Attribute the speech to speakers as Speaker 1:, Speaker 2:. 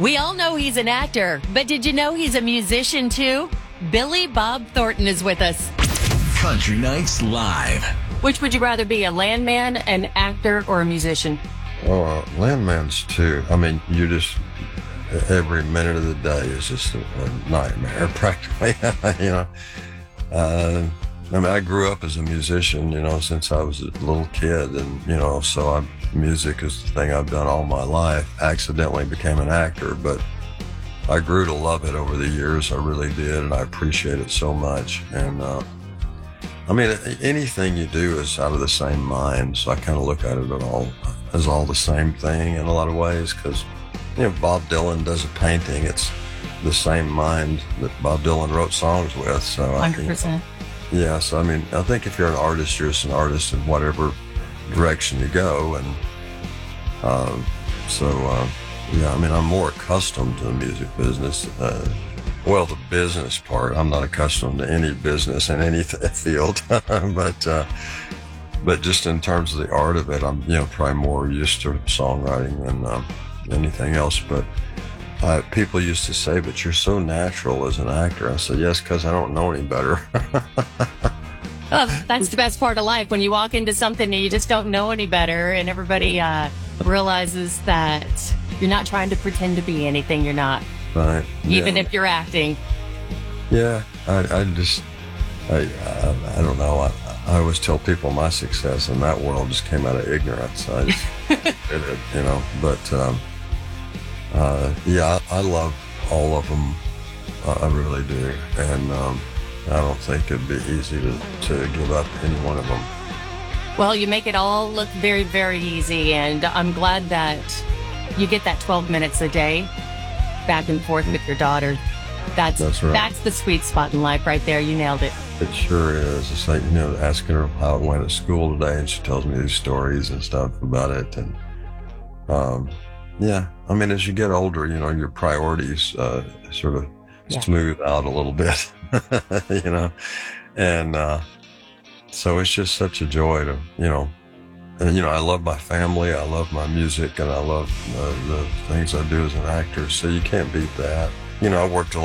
Speaker 1: We all know he's an actor, but did you know he's a musician too? Billy Bob Thornton is with us.
Speaker 2: Country Nights Live.
Speaker 1: Which would you rather be, a landman, an actor, or a musician?
Speaker 3: Oh, landman's too. I mean, you just, every minute of the day is just a nightmare, practically. I mean, I grew up as a musician, since I was a little kid, and, so music is the thing I've done all my life. Accidentally became an actor, but I grew to love it over the years. I really did, and I appreciate it so much. And, I mean, anything you do is out of the same mind, so I kind of look at it as all the same thing in a lot of ways, because, Bob Dylan does a painting. It's the same mind that Bob Dylan wrote songs with. So
Speaker 1: 100%.
Speaker 3: Yeah, so I mean, I think if you're an artist, you're just an artist in whatever direction you go, and yeah, I mean, I'm more accustomed to the music business. Well, the business part, I'm not accustomed to any business in any field, but just in terms of the art of it, I'm probably more used to songwriting than anything else. But people used to say, "But you're so natural as an actor." I said, "Yes, because I don't know any better."
Speaker 1: Well, that's the best part of life, when you walk into something and you just don't know any better, and everybody realizes that you're not trying to pretend to be anything you're not.
Speaker 3: Right.
Speaker 1: Even if you're acting.
Speaker 3: Yeah, I don't know. I always tell people my success in that world just came out of ignorance. I just did it, But yeah, I love all of them. I really do, and I don't think it'd be easy to give up any one of them.
Speaker 1: Well, you make it all look very, very easy, and I'm glad that you get that 12 minutes a day back and forth with your daughter. That's right. That's the sweet spot in life right there. You nailed it.
Speaker 3: It sure is. It's like, asking her how it went at school today, and she tells me these stories and stuff about it. And yeah, I mean, as you get older, your priorities sort of smooth out a little bit, and so it's just such a joy to, and, I love my family, I love my music, and I love the things I do as an actor, so you can't beat that. I worked a